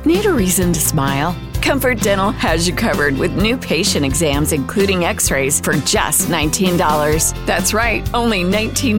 Need a reason to smile? Comfort Dental has you covered with new patient exams, including x-rays, for just $19. That's right, only $19